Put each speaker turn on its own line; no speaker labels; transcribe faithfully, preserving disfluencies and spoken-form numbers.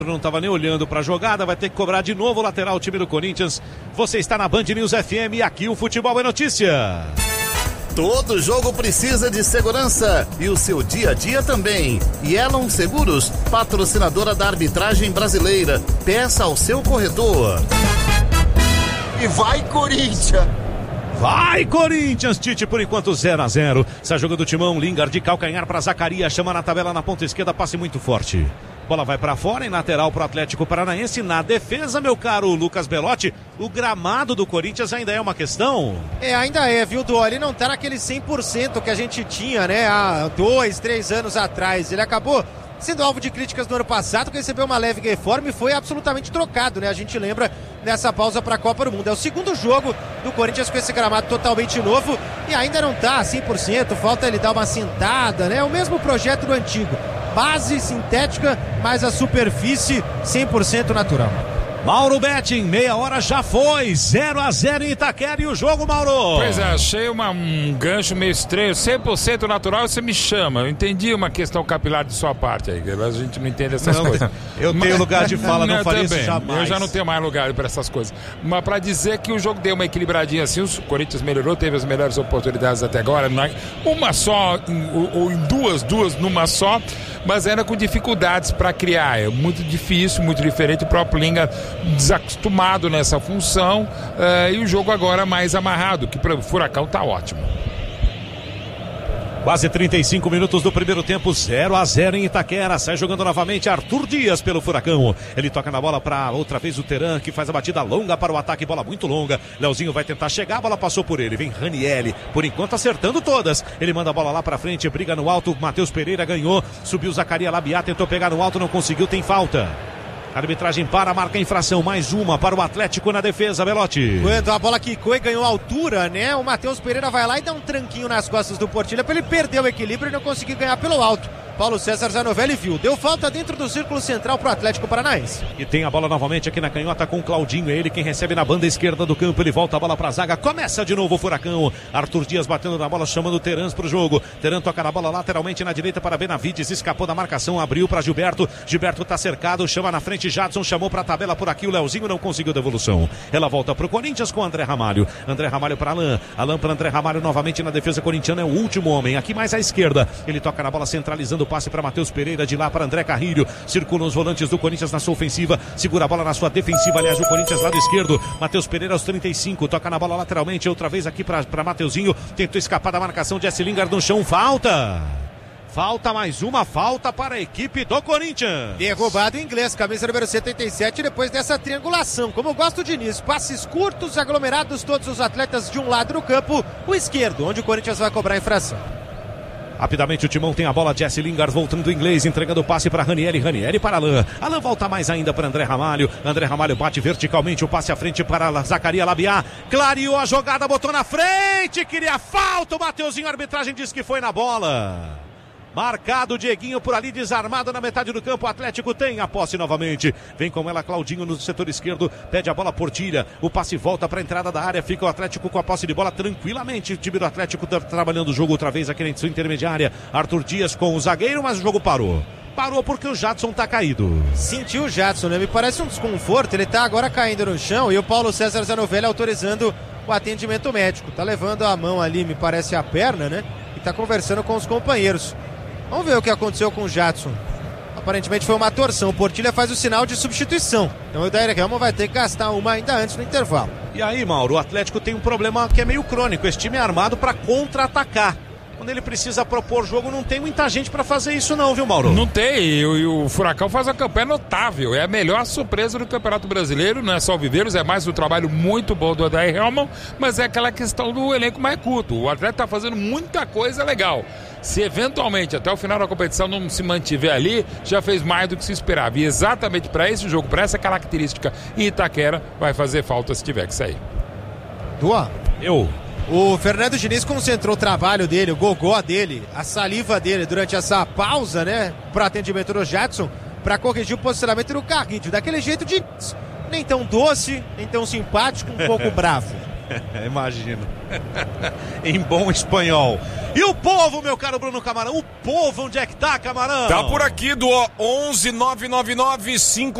Não estava nem olhando para a jogada, vai ter que cobrar de novo o lateral, o time do Corinthians. Você está na Band News F M e aqui o Futebol é Notícia.
Todo jogo precisa de segurança e o seu dia a dia também. Yellow Seguros, patrocinadora da arbitragem brasileira. Peça ao seu corretor.
E vai, Corinthians!
Vai, Corinthians! Tite, por enquanto zero a zero. Sai jogando o timão, Lingard de calcanhar para Zacarias, chama na tabela na ponta esquerda, passe muito forte. Bola vai para fora, em lateral para o Atlético Paranaense. Na defesa, meu caro Lucas Belotti, o gramado do Corinthians ainda é uma questão?
É, ainda é, viu, Dô? Ele não tá naquele cem por cento que a gente tinha, né, há dois, três anos atrás. Ele acabou sendo alvo de críticas no ano passado, que recebeu uma leve reforma e foi absolutamente trocado, né? A gente lembra nessa pausa para a Copa do Mundo. É o segundo jogo do Corinthians com esse gramado totalmente novo e ainda não tá cem por cento, falta ele dar uma sentada, né? O mesmo projeto do antigo. Base sintética, mas a superfície cem por cento natural.
Mauro Betting, meia hora já foi, zero a zero em Itaquera e o jogo, Mauro.
Pois é, achei uma, um gancho meio estranho, cem por cento natural, você me chama. Eu entendi uma questão capilar de sua parte aí, a gente não entende essas
não,
coisas.
Eu tenho lugar de fala, não, não faria
também,
isso jamais.
Eu já não tenho mais lugar para essas coisas. Mas para dizer que o jogo deu uma equilibradinha assim, o Corinthians melhorou, teve as melhores oportunidades até agora, uma só, ou em duas, duas numa só, mas ainda com dificuldades para criar. É muito difícil, muito diferente. O próprio Linga desacostumado nessa função, uh, e o jogo agora mais amarrado, que para o Furacão tá ótimo.
Quase trinta e cinco minutos do primeiro tempo, zero a zero em Itaquera. Sai jogando novamente Arthur Dias pelo Furacão. Ele toca na bola para outra vez o Teran, que faz a batida longa para o ataque, bola muito longa. Leozinho vai tentar chegar, a bola passou por ele. Vem Ranieri, por enquanto acertando todas. Ele manda a bola lá para frente, briga no alto. Matheus Pereira ganhou, subiu Zacarias Labiá, tentou pegar no alto, não conseguiu, tem falta. A arbitragem para, marca a infração, mais uma para o Atlético na defesa, Belotti.
Quando a bola quicou e ganhou altura, né? O Matheus Pereira vai lá e dá um tranquinho nas costas do Portilha para ele perder o equilíbrio e não conseguir ganhar pelo alto. Paulo César Zanovelli viu, deu falta dentro do círculo central pro Atlético Paranaense.
E tem a bola novamente aqui na canhota com o Claudinho, é ele quem recebe na banda esquerda do campo, ele volta a bola pra zaga, começa de novo o Furacão. Arthur Dias batendo na bola, chamando o Terans pro jogo. Teran toca na bola lateralmente na direita para Benavides, escapou da marcação, abriu para Gilberto. Gilberto tá cercado, chama na frente, Jadson chamou pra tabela por aqui, o Leozinho não conseguiu devolução. Ela volta pro Corinthians com André Ramalho. André Ramalho para Alain, Alain para André Ramalho novamente na defesa corintiana, é o último homem, aqui mais à esquerda. Ele toca na bola centralizando o passe para Matheus Pereira, de lá para André Carrilho, circulam os volantes do Corinthians na sua ofensiva, segura a bola na sua defensiva, aliás o Corinthians lado esquerdo, Matheus Pereira aos trinta e cinco, toca na bola lateralmente, outra vez aqui para Mateuzinho, tentou escapar da marcação, Jesse Lingard no chão, falta! Falta mais uma, falta para a equipe do Corinthians.
Derrubado em inglês, camisa número setenta e sete, depois dessa triangulação, como eu gosto de início, passes curtos, aglomerados, todos os atletas de um lado do campo, o esquerdo, onde o Corinthians vai cobrar a infração.
Rapidamente o Timão tem a bola, Jesse Lingard voltando do inglês, entregando o passe para Ranieri, Ranieri para Alain. Alain volta mais ainda para André Ramalho. André Ramalho bate verticalmente, o passe à frente para Zacarias Labiá. Clareou a jogada, botou na frente, queria falta, o Mateuzinho, a arbitragem disse que foi na bola. Marcado o Dieguinho por ali, desarmado na metade do campo. O Atlético tem a posse novamente. Vem com ela Claudinho no setor esquerdo. Pede a bola Portilha. O passe volta para a entrada da área. Fica o Atlético com a posse de bola tranquilamente. O time do Atlético tá trabalhando o jogo outra vez aqui na sua intermediária. Arthur Dias com o zagueiro, mas o jogo parou. Parou porque o Jadson tá caído.
Sentiu o Jadson, né? Me parece um desconforto. Ele tá agora caindo no chão e o Paulo César Zanovelli autorizando o atendimento médico. Tá levando a mão ali, me parece a perna, né? E tá conversando com os companheiros. Vamos ver o que aconteceu com o Jadson. Aparentemente foi uma torção. O Portilha faz o sinal de substituição. Então o Daíra Helman vai ter que gastar uma ainda antes no intervalo.
E aí, Mauro, o Atlético tem um problema que é meio crônico. Esse time é armado para contra-atacar. Quando ele precisa propor jogo, não tem muita gente para fazer isso não, viu, Mauro?
Não tem, e o, e o Furacão faz uma campanha notável, é a melhor surpresa do Campeonato Brasileiro, não é só o Viveiros, é mais um trabalho muito bom do Odair Helman, mas é aquela questão do elenco mais curto, o atleta tá fazendo muita coisa legal. Se eventualmente até o final da competição não se mantiver ali, já fez mais do que se esperava, e exatamente para esse jogo, para essa característica, em Itaquera vai fazer falta se tiver que sair.
Duan,
eu...
O Fernando Diniz concentrou o trabalho dele, o gogó dele, a saliva dele durante essa pausa, né, para atendimento do Jadson, para corrigir o posicionamento do Carrilho, daquele jeito de nem tão doce, nem tão simpático, um pouco bravo.
Imagino. Em bom espanhol. E o povo, meu caro Bruno Camarão? O povo, onde é que tá, Camarão?
Tá por aqui do onze nove nove nove cinco